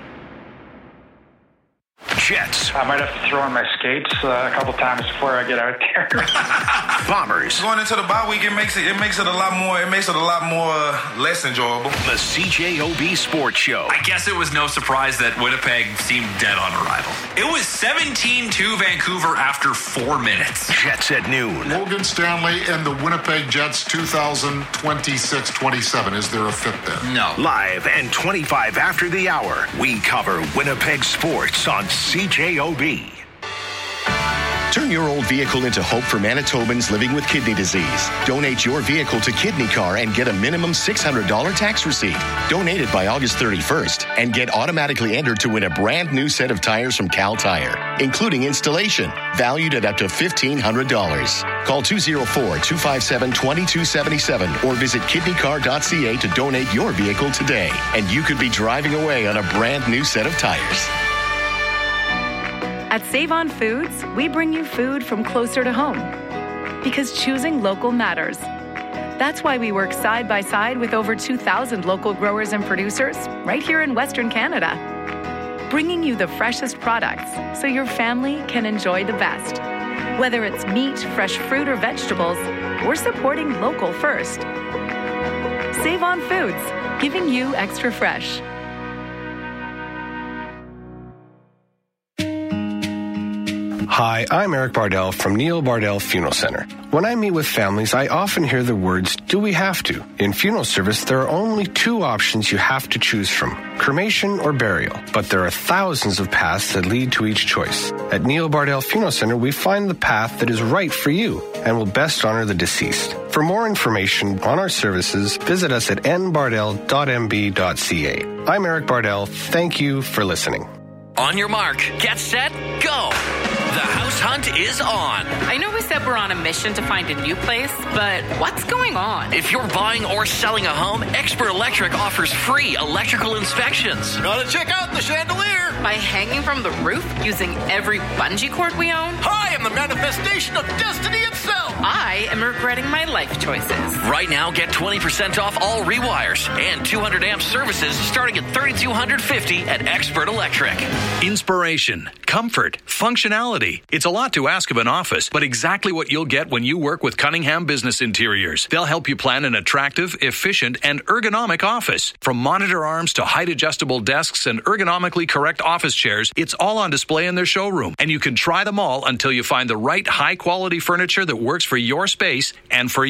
Jets. I might have to throw on my skates uh, a couple times before I get out there. Bombers. Going into the bye week, it makes it it makes it a lot more it makes it a lot more uh, less enjoyable. The C J O B Sports Show. I guess it was no surprise that Winnipeg seemed dead on arrival. It was seventeen two Vancouver after four minutes. Jets at noon. Logan Stanley and the Winnipeg Jets two thousand twenty-six twenty-seven. Is there a fit there? No. Live and twenty-five after the hour, we cover Winnipeg sports on C J O B. Turn your old vehicle into hope for Manitobans living with kidney disease. Donate your vehicle to Kidney Car and get a minimum six hundred dollars tax receipt. Donate it by August thirty-first and get automatically entered to win a brand new set of tires from Cal Tire, including installation, valued at up to fifteen hundred dollars. Call two oh four, two five seven, two two seven seven or visit kidney car dot c a to donate your vehicle today. And you could be driving away on a brand new set of tires. At Save On Foods, we bring you food from closer to home. Because choosing local matters. That's why we work side by side with over two thousand local growers and producers right here in Western Canada. Bringing you the freshest products so your family can enjoy the best. Whether it's meat, fresh fruit, or vegetables, we're supporting local first. Save On Foods, giving you extra fresh. Hi, I'm Eric Bardell from Neil Bardell Funeral Center. When I meet with families, I often hear the words, do we have to? In funeral service, there are only two options you have to choose from, cremation or burial. But there are thousands of paths that lead to each choice. At Neil Bardell Funeral Center, we find the path that is right for you and will best honor the deceased. For more information on our services, visit us at n bardell dot m b dot c a. I'm Eric Bardell. Thank you for listening. On your mark, get set, go! The house hunt is on. I know we said we're on a mission to find a new place, but what's going on? If you're buying or selling a home, Expert Electric offers free electrical inspections. Gotta check out the chandelier. By hanging from the roof using every bungee cord we own? I am the manifestation of destiny itself. I am regretting my life choices. Right now, get twenty percent off all rewires and two hundred amp services starting at three thousand two hundred fifty dollars at Expert Electric. Inspiration, comfort, functionality. It's a lot to ask of an office, but exactly what you'll get when you work with Cunningham Business Interiors. They'll help you plan an attractive, efficient, and ergonomic office. From monitor arms to height-adjustable desks and ergonomically correct office chairs, it's all on display in their showroom. And you can try them all until you find the right high-quality furniture that works for your space and for you.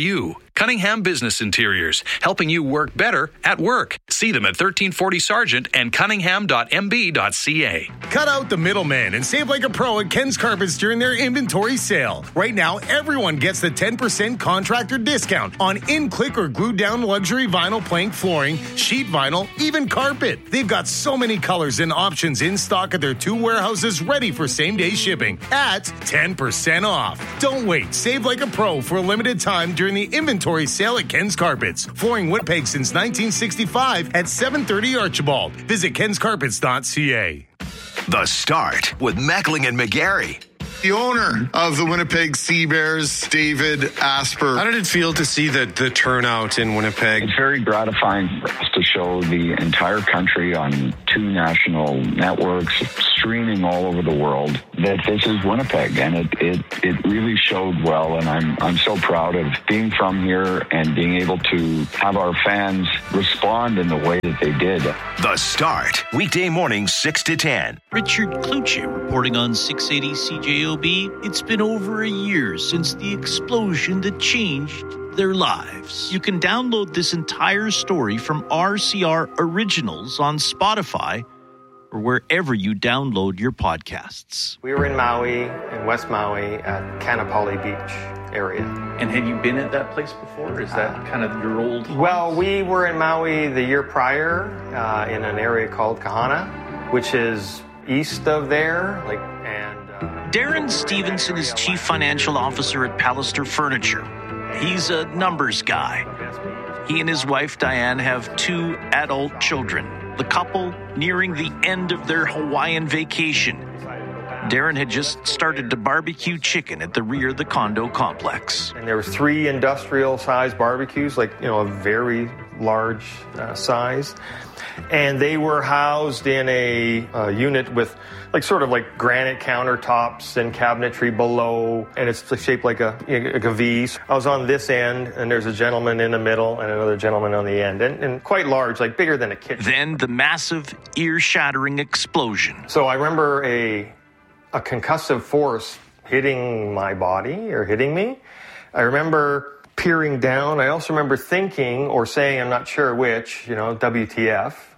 Cunningham Business Interiors, helping you work better at work. See them at thirteen forty Sargent and cunningham dot m b dot c a. Cut out the middleman and save like a pro at Ken's Carpets during their inventory sale. Right now, everyone gets the ten percent contractor discount on in-click or glued-down luxury vinyl plank flooring, sheet vinyl, even carpet. They've got so many colors and options in stock at their two warehouses ready for same-day shipping at ten percent off. Don't wait. Save like a pro for a limited time during the inventory sale at Ken's Carpets. Flooring Winnipeg since nineteen sixty-five at seven thirty Archibald. Visit kens carpets dot c a. The Start with Mackling and McGarry. The owner of the Winnipeg Sea Bears, David Asper. How did it feel to see the, the turnout in Winnipeg? It's very gratifying for us to show the entire country on two national networks, streaming all over the world, that this is Winnipeg, and it it, it really showed well, and I'm I'm so proud of being from here and being able to have our fans respond in the way that they did. The Start, weekday morning six to ten. Richard Kluche reporting on six eighty C J O B. It's been over a year since the explosion that changed their lives. You can download this entire story from R C R Originals on Spotify or wherever you download your podcasts. We were in Maui, in West Maui, at Kanapali Beach area. And had you been at that place before? Is that uh, kind of your old house? Well, we were in Maui the year prior uh, in an area called Kahana, which is east of there, like and. Darren Stevenson is Chief Financial Officer at Pallister Furniture. He's a numbers guy. He and his wife, Diane, have two adult children. The couple nearing the end of their Hawaiian vacation. Darren had just started to barbecue chicken at the rear of the condo complex. And there was three industrial-sized barbecues, like, you know, a very large uh, size. And they were housed in a uh, unit with like sort of like granite countertops and cabinetry below, and it's shaped like a, like a V. I was on this end, and there's a gentleman in the middle and another gentleman on the end, and, and quite large, like bigger than a kitchen. Then the massive, ear-shattering explosion. So I remember a a concussive force hitting my body or hitting me. I remember peering down. I also remember thinking or saying, I'm not sure which, you know, W T F.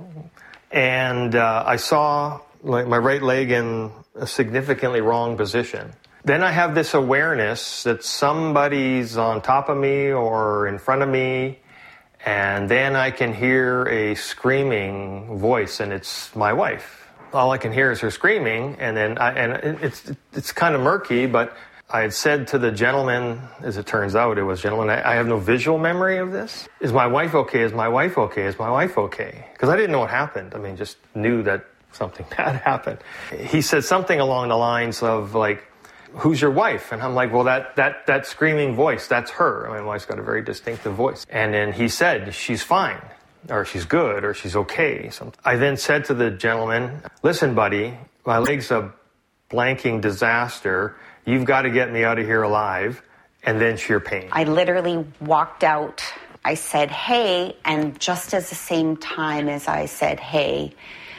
And uh, I saw like my right leg in a significantly wrong position. Then I have this awareness that somebody's on top of me or in front of me, and then I can hear a screaming voice, and it's my wife. All I can hear is her screaming, and then I, and it's it's kind of murky, but I had said to the gentleman, as it turns out, it was gentleman, I, I have no visual memory of this. Is my wife okay? Is my wife okay? Is my wife okay? Because I didn't know what happened. I mean, just knew that something bad happened. He said something along the lines of like, who's your wife? And I'm like, well, that that that screaming voice, that's her. I mean, my wife's got a very distinctive voice. And then he said, she's fine, or she's good, or she's okay. So I then said to the gentleman, listen, buddy, my leg's a blanking disaster. You've got to get me out of here alive, and then sheer pain. I literally walked out. I said, hey, and just as the same time as I said, hey,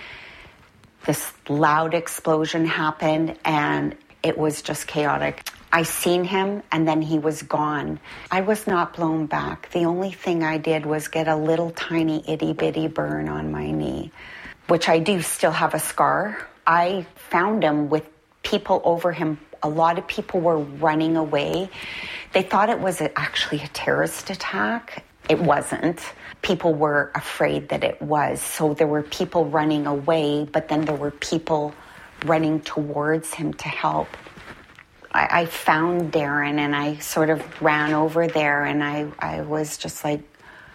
this loud explosion happened, and it was just chaotic. I seen him, and then he was gone. I was not blown back. The only thing I did was get a little tiny itty-bitty burn on my knee, which I do still have a scar. I found him with people over him. A lot of people were running away. They thought it was a, actually a terrorist attack. It wasn't. People were afraid that it was. So there were people running away, but then there were people running towards him to help. I, I found Darren, and I sort of ran over there, and I, I was just like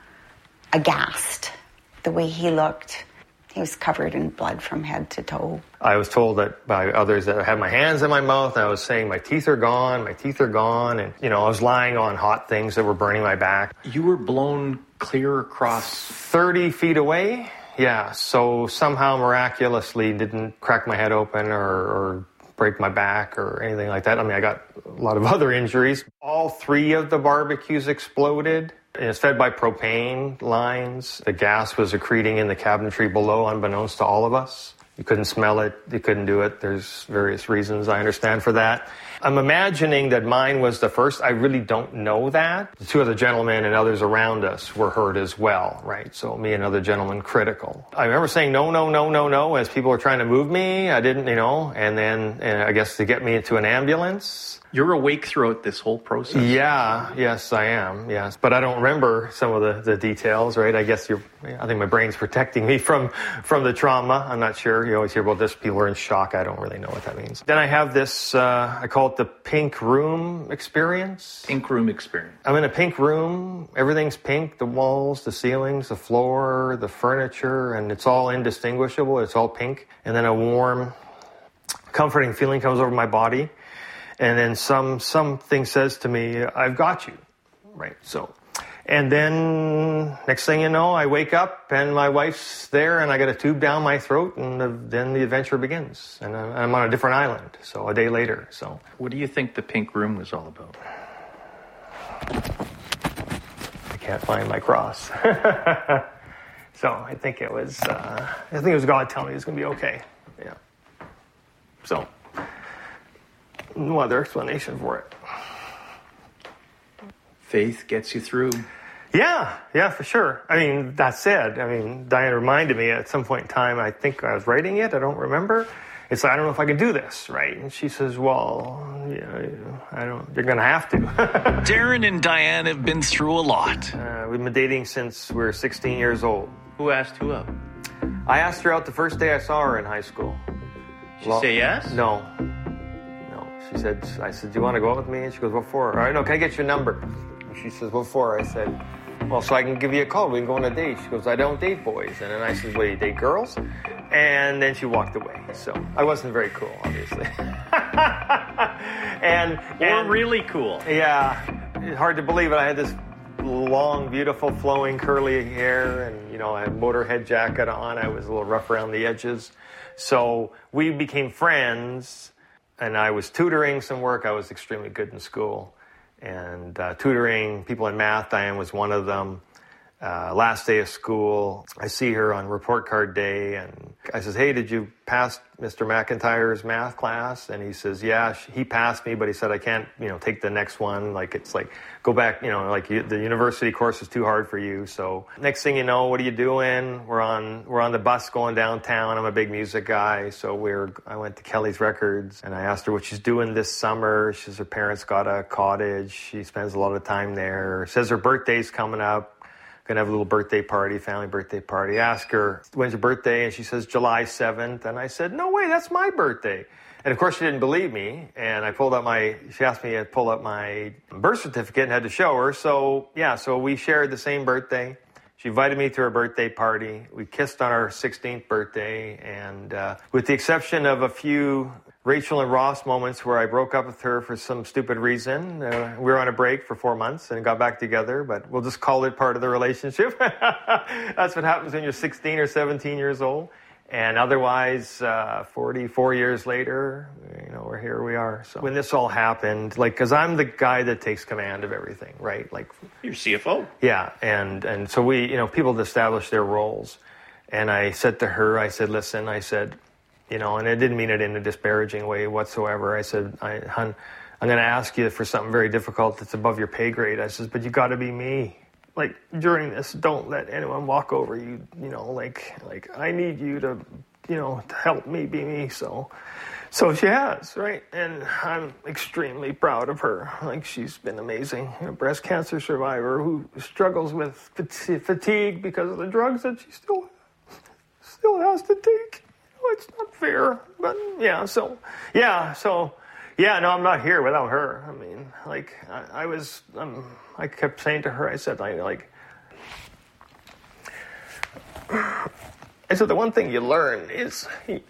aghast the way he looked. He was covered in blood from head to toe. I was told that by others that I had my hands in my mouth, and I was saying, my teeth are gone, my teeth are gone. And, you know, I was lying on hot things that were burning my back. You were blown clear across thirty feet away. Yeah. So somehow miraculously didn't crack my head open or, or break my back or anything like that. I mean, I got a lot of other injuries. All three of the barbecues exploded. And it's fed by propane lines. The gas was accreting in the cabinetry below, unbeknownst to all of us. You couldn't smell it. You couldn't do it. There's various reasons I understand for that. I'm imagining that mine was the first. I really don't know that. The two other gentlemen and others around us were hurt as well, right? So me and another gentleman critical. I remember saying no, no, no, no, no as people were trying to move me. I didn't, you know, and then and I guess to get me into an ambulance. You're awake throughout this whole process? Yeah, yes, I am, yes. But I don't remember some of the, the details, right? I guess you're, I think my brain's protecting me from, from the trauma. I'm not sure. You always hear about this. People are in shock. I don't really know what that means. Then I have this, uh, I call it the pink room experience. Pink room experience. I'm in a pink room. Everything's pink. The walls, the ceilings, the floor, the furniture, and it's all indistinguishable. It's all pink. And then a warm, comforting feeling comes over my body. And then some something says to me, I've got you, right? So, and then next thing you know, I wake up and my wife's there and I got a tube down my throat and the, then the adventure begins. And I'm on a different island, so a day later. So, what do you think the pink room was all about? I can't find my cross. So I think it was, uh, I think it was God telling me it's going to be okay. Yeah. So. No other explanation for it. Faith gets you through. Yeah, yeah, for sure. I mean, that said, I mean, Diane reminded me at some point in time, I think I was writing it, I don't remember. It's like, I don't know if I can do this, right? And she says, well, yeah, I don't, you're going to have to. Darren and Diane have been through a lot. Uh, we've been dating since we were sixteen years old. Who asked who up? I asked her out the first day I saw her in high school. She well, say yes? No. She said, I said, do you want to go out with me? And she goes, what for? All right, no, can I get your number? And she says, what for? I said, well, so I can give you a call. We can go on a date. She goes, I don't date boys. And then I said, well, you date girls? And then she walked away. So I wasn't very cool, obviously. and, or and really cool. Yeah. It's hard to believe it. I had this long, beautiful, flowing, curly hair. And, you know, I had a motorhead jacket on. I was a little rough around the edges. So we became friends. And I was tutoring some work. I was extremely good in school. And uh, tutoring people in math, Diane was one of them. Uh, last day of school, I see her on report card day. And I says, hey, did you pass Mister McIntyre's math class? And he says, yeah, he passed me, but he said, I can't, you know, take the next one. Like, it's like, go back, you know, like you, the university course is too hard for you. So next thing you know, what are you doing? We're on, we're on the bus going downtown. I'm a big music guy. So we're, I went to Kelly's Records and I asked her what she's doing this summer. She says her parents got a cottage. She spends a lot of time there. Says her birthday's coming up. Gonna have a little birthday party, family birthday party. Ask her, when's your birthday? And she says, July seventh. And I said, no way, that's my birthday. And of course she didn't believe me. And I pulled up my, she asked me to pull up my birth certificate and had to show her. So yeah, so we shared the same birthday. She invited me to her birthday party. We kissed on our sixteenth birthday. And uh, with the exception of a few Rachel and Ross moments where I broke up with her for some stupid reason. Uh, we were on a break for four months and got back together, but we'll just call it part of the relationship. That's what happens when you're sixteen or seventeen years old. And otherwise, uh, forty-four years later, you know, we're here we are. So when this all happened, like, because I'm the guy that takes command of everything, right? Like, you're C F O. Yeah, and and so we, you know, people establish their roles. And I said to her, I said, listen, I said, you know, and I didn't mean it in a disparaging way whatsoever. I said, I, hun, I'm going to ask you for something very difficult that's above your pay grade. I says, but you got to be me. Like, during this, don't let anyone walk over you, you know, like, like I need you to, you know, to help me be me. So, so she has, right? And I'm extremely proud of her. Like, she's been amazing. A breast cancer survivor who struggles with fatigue because of the drugs that she still, still has to take. It's not fair, but yeah, so, yeah, so, yeah, no, I'm not here without her. I mean, like, I, I was, um, I kept saying to her, I said, I, like, I said, the one thing you learn is,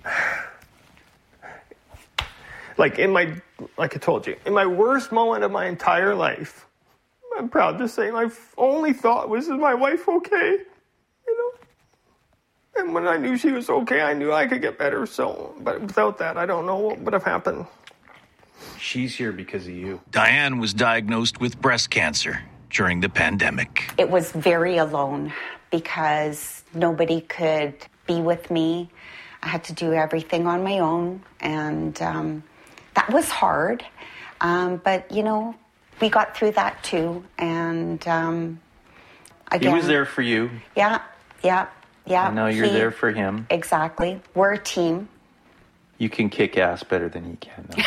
like, in my, like I told you, in my worst moment of my entire life, I'm proud to say my only thought was, is my wife okay? And when I knew she was okay, I knew I could get better. So, but without that, I don't know what would have happened. She's here because of you. Diane was diagnosed with breast cancer during the pandemic. It was very alone because nobody could be with me. I had to do everything on my own, and um, that was hard. Um, but, you know, we got through that too. And um, again, he was there for you. Yeah, yeah, yeah. I know you're he, there for him. Exactly. We're a team. You can kick ass better than he can, though.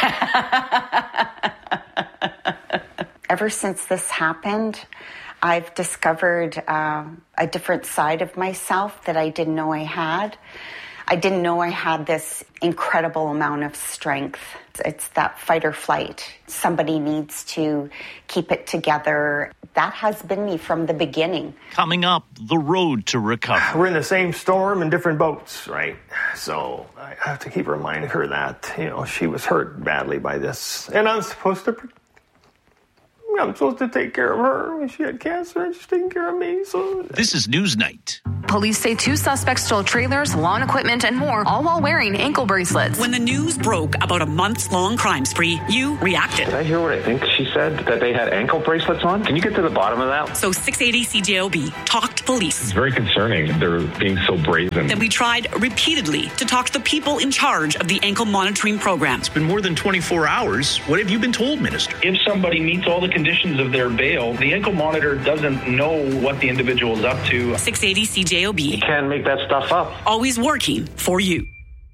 Ever since this happened, I've discovered uh, a different side of myself that I didn't know I had. I didn't know I had this incredible amount of strength. It's that fight or flight. Somebody needs to keep it together. That has been me from the beginning. Coming up, the road to recovery. We're in the same storm in different boats, right? So I have to keep reminding her that, you know, she was hurt badly by this. And I'm supposed to... I'm supposed to take care of her when she had cancer, and she's taking care of me. So this is Newsnight. Police say two suspects stole trailers, lawn equipment, and more, all while wearing ankle bracelets. When the news broke about a months-long crime spree, you reacted. Did I hear what I think she said? That they had ankle bracelets on? Can you get to the bottom of that? So six eighty C J O B talked to police. It's very concerning. They're being so brazen. Then we tried repeatedly to talk to the people in charge of the ankle monitoring program. It's been more than twenty-four hours. What have you been told, Minister? If somebody meets all the conditions of their bail, the ankle monitor doesn't know what the individual is up to. six eighty C J O B. You can't make that stuff up. Always working for you.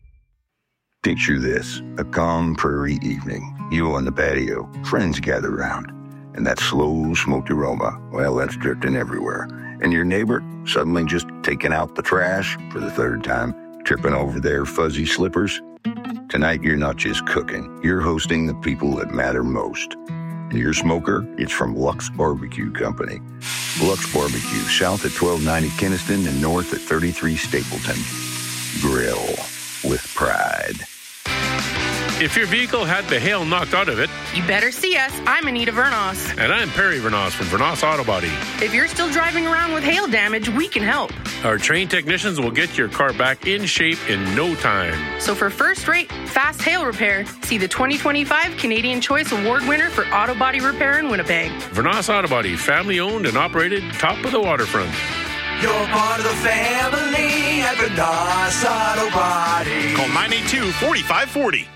Picture this, a calm prairie evening. You on the patio, friends gather round, and that slow smoked aroma, well, that's drifting everywhere. And your neighbor suddenly just taking out the trash for the third time, tripping over their fuzzy slippers. Tonight, you're not just cooking, you're hosting the people that matter most. And your smoker, it's from Lux Barbecue Company. Lux Barbecue, south at twelve ninety Keniston and north at thirty-three Stapleton. Grill with pride. If your vehicle had the hail knocked out of it, you better see us. I'm Anita Vernos. And I'm Perry Vernos from Vernos Auto Body. If you're still driving around with hail damage, we can help. Our trained technicians will get your car back in shape in no time. So for first-rate, fast hail repair, see the twenty twenty-five Canadian Choice Award winner for auto body repair in Winnipeg. Vernos Auto Body, family-owned and operated, top of the waterfront. You're part of the family at Vernos Auto Body. Call nine eight two, four five four zero.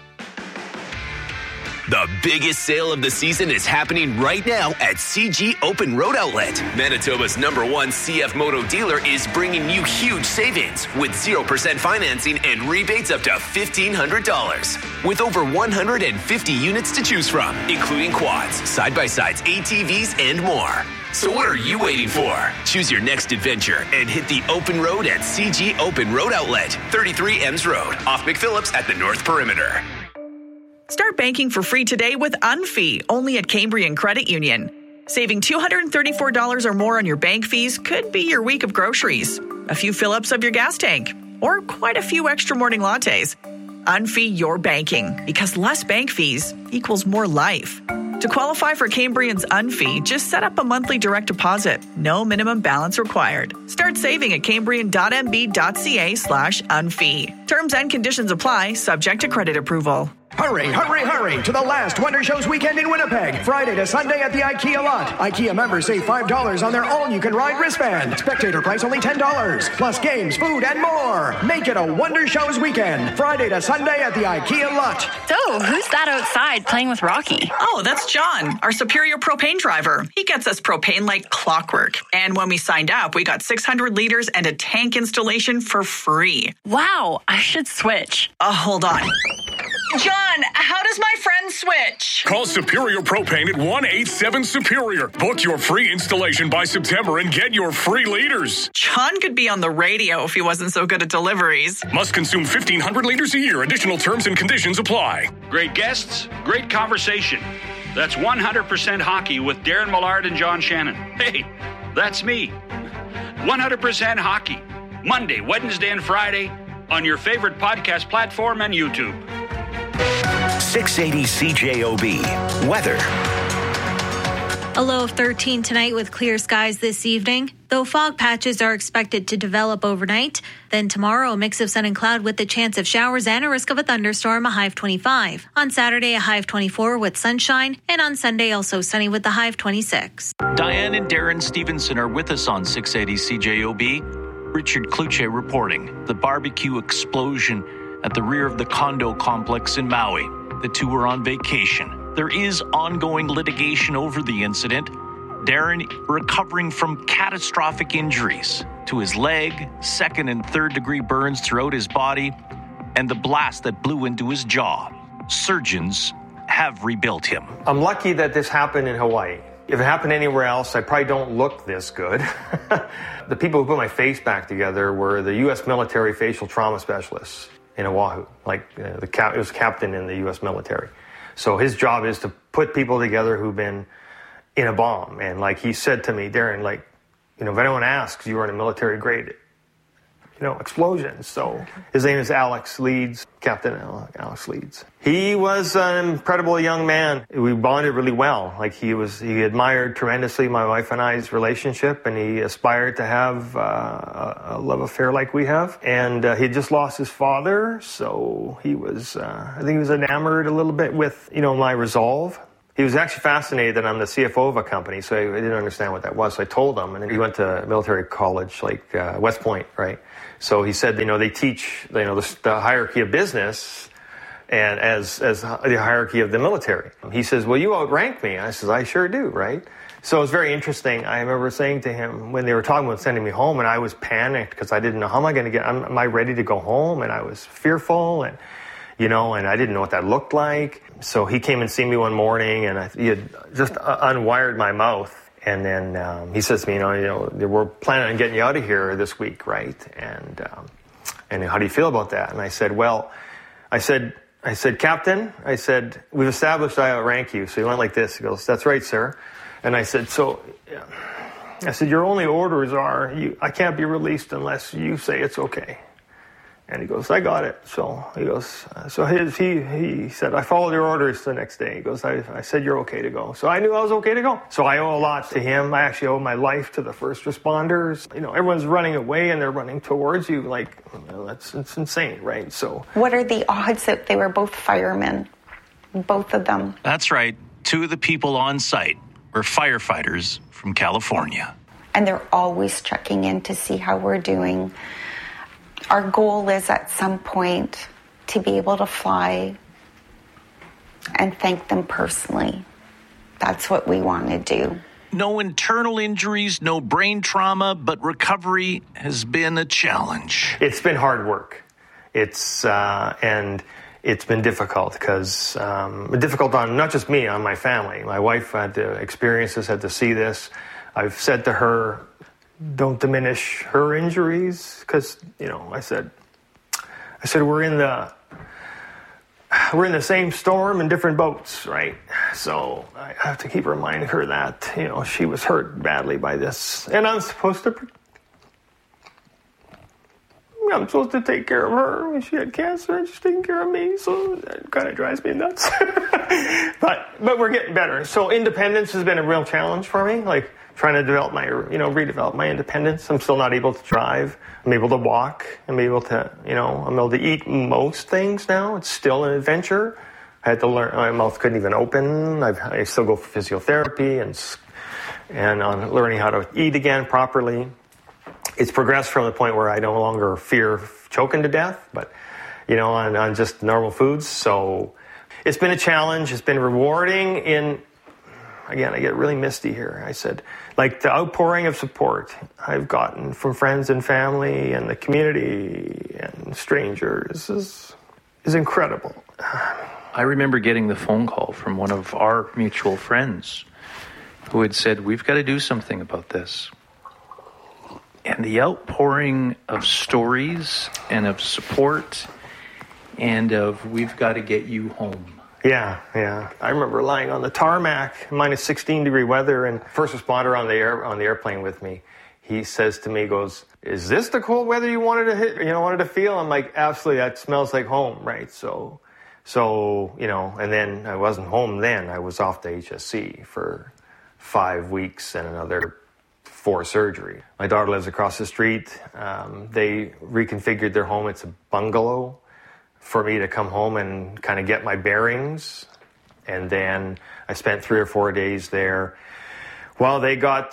The biggest sale of the season is happening right now at C G Open Road Outlet. Manitoba's number one C F Moto dealer is bringing you huge savings with zero percent financing and rebates up to fifteen hundred dollars. With over one hundred fifty units to choose from, including quads, side-by-sides, A T Vs, and more. So what are you waiting for? Choose your next adventure and hit the open road at C G Open Road Outlet, thirty-three Ems Road, off McPhillips at the North Perimeter. Start banking for free today with Unfee, only at Cambrian Credit Union. Saving two hundred thirty-four dollars or more on your bank fees could be your week of groceries, a few fill-ups of your gas tank, or quite a few extra morning lattes. Unfee your banking, because less bank fees equals more life. To qualify for Cambrian's Unfee, just set up a monthly direct deposit. No minimum balance required. Start saving at cambrian.mb.ca slash unfee. Terms and conditions apply, subject to credit approval. Hurry, hurry, hurry to the last Wonder Shows weekend in Winnipeg. Friday to Sunday at the IKEA lot. IKEA members save five dollars on their all-you-can-ride wristband. Spectator price only ten dollars. Plus games, food, and more. Make it a Wonder Shows weekend. Friday to Sunday at the IKEA lot. So, who's that outside playing with Rocky? Oh, that's John, our Superior propane driver. He gets us propane like clockwork. And when we signed up, we got six hundred liters and a tank installation for free. Wow, I should switch. Oh, hold on. John, how does my friend switch? Call Superior Propane at one eight seven Superior. Book your free installation by September and get your free liters. John could be on the radio if he wasn't so good at deliveries. Must consume fifteen hundred liters a year. Additional terms and conditions apply. Great guests, great conversation. That's one hundred percent Hockey with Darren Millard and John Shannon. Hey, that's me. one hundred percent Hockey. Monday, Wednesday, and Friday on your favorite podcast platform and YouTube. six eighty C J O B. Weather. A low of thirteen tonight with clear skies this evening, though fog patches are expected to develop overnight. Then tomorrow, a mix of sun and cloud with the chance of showers and a risk of a thunderstorm, a high of twenty-five. On Saturday, a high of twenty-four with sunshine, and on Sunday, also sunny with a high of twenty-six. Diane and Darren Stevenson are with us on six eighty C J O B. Richard Kluche reporting. The barbecue explosion at the rear of the condo complex in Maui. The two were on vacation. There is ongoing litigation over the incident. Darren recovering from catastrophic injuries to his leg, second and third degree burns throughout his body, and the blast that blew into his jaw. Surgeons have rebuilt him. I'm lucky that this happened in Hawaii. If it happened anywhere else, I probably don't look this good. The people who put my face back together were the U S military facial trauma specialists in Oahu. Like uh, the cap- it was captain in the U S military. So his job is to put people together who've been in a bomb. And like he said to me, Darren, like, you know, if anyone asks, you were in a military grade, you know, explosions. So his name is Alex Leeds, Captain Alex Leeds. He was an incredible young man. We bonded really well. Like he was, he admired tremendously my wife and I's relationship, and he aspired to have uh, a love affair like we have. And uh, he had just lost his father, so he was, uh, I think he was enamored a little bit with, you know, my resolve. He was actually fascinated that I'm the C F O of a company, so I didn't understand what that was. So I told him, and then he went to military college, like uh, West Point, right? So he said, you know, they teach, you know, the, the hierarchy of business and as as the hierarchy of the military. He says, well, you outrank me. I says, I sure do, right? So it was very interesting. I remember saying to him when they were talking about sending me home, and I was panicked because I didn't know, how am I going to get, am I ready to go home? And I was fearful, and you know, and I didn't know what that looked like. So he came and seen me one morning, and I, he had just uh, unwired my mouth. And then um, he says to me, you know, you know, we're planning on getting you out of here this week, right? And um, and how do you feel about that? And I said, well, I said, I said, Captain, I said, we've established I outrank you. So he went like this. He goes, that's right, sir. And I said, so, yeah. I said, your only orders are, you, I can't be released unless you say it's okay. And he goes, I got it. So he goes, uh, so his, he he said, I followed your orders the next day. He goes, I, I said you're okay to go. So I knew I was okay to go. So I owe a lot to him. I actually owe my life to the first responders. You know, everyone's running away and they're running towards you. Like, you know, that's it's insane, right? So what are the odds that they were both firemen, both of them? That's right. Two of the people on site were firefighters from California. And they're always checking in to see how we're doing. Our goal is at some point to be able to fly and thank them personally. That's what we want to do. No internal injuries, no brain trauma, but recovery has been a challenge. It's been hard work. It's, uh, and it's been difficult because, um, difficult on not just me, on my family. My wife had to experience this, had to see this. I've said to her, don't diminish her injuries, because, you know, I said, I said, we're in the, we're in the same storm in different boats, right? So I have to keep reminding her that, you know, she was hurt badly by this, and I'm supposed to, I'm supposed to take care of her when she had cancer, and she's taking care of me, so that kind of drives me nuts. but, but we're getting better. So independence has been a real challenge for me, like, trying to develop my, you know, redevelop my independence. I'm still not able to drive. I'm able to walk. I'm able to, you know, I'm able to eat most things now. It's still an adventure. I had to learn, my mouth couldn't even open. I've, I still go for physiotherapy and, and on learning how to eat again properly. It's progressed from the point where I no longer fear choking to death, but, you know, on, on just normal foods. So it's been a challenge. It's been rewarding in, again, I get really misty here. I said, like the outpouring of support I've gotten from friends and family and the community and strangers is is incredible. I remember getting the phone call from one of our mutual friends who had said, we've got to do something about this. And the outpouring of stories and of support and of, we've got to get you home. Yeah, yeah. I remember lying on the tarmac, minus sixteen degree weather, and first responder on the air on the airplane with me. He says to me, goes, "Is this the cold weather you wanted to hit? You know, wanted to feel?" I'm like, "Absolutely. That smells like home, right?" So, so you know. And then I wasn't home. Then I was off to H S C for five weeks and another four surgery. My daughter lives across the street. Um, they reconfigured their home. It's a bungalow for me to come home and kind of get my bearings. And then I spent three or four days there while they got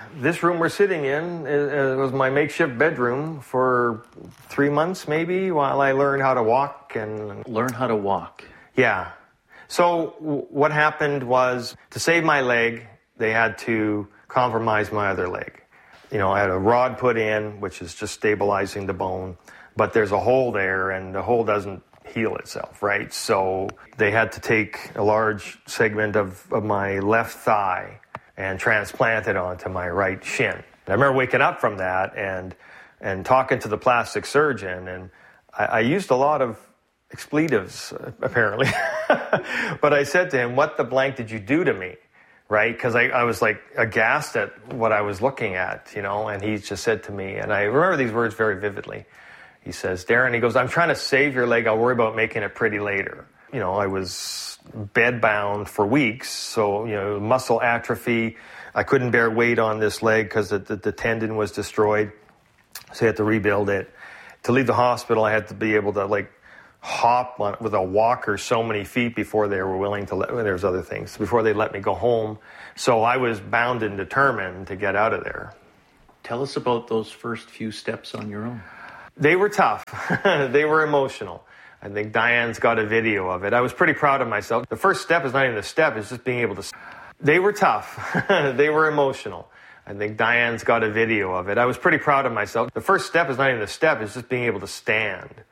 this room we're sitting in it was my makeshift bedroom for three months maybe while I learned how to walk and... Learn how to walk. Yeah. So w- what happened was, to save my leg, they had to compromise my other leg. You know, I had a rod put in, which is just stabilizing the bone, but there's a hole there, and the hole doesn't heal itself, right? So they had to take a large segment of, of my left thigh and transplant it onto my right shin. I remember waking up from that and and talking to the plastic surgeon, and I, I used a lot of expletives, apparently. But I said to him, what the blank did you do to me? Right? Because I, I was like aghast at what I was looking at, you know, and he just said to me, and I remember these words very vividly. He says, Darren, he goes, I'm trying to save your leg. I'll worry about making it pretty later. You know, I was bedbound for weeks, so, you know, muscle atrophy. I couldn't bear weight on this leg because the, the, the tendon was destroyed, so I had to rebuild it. To leave the hospital, I had to be able to, like, hop on, with a walker so many feet before they were willing to let, there's other things, before they let me go home. So I was bound and determined to get out of there. Tell us about those first few steps on your own. They were tough. They were emotional. I think Diane's got a video of it. I was pretty proud of myself. The first step is not even the step, it's just being able to... They were tough. They were emotional. I think Diane's got a video of it. I was pretty proud of myself. The first step is not even the step, it's just being able to stand.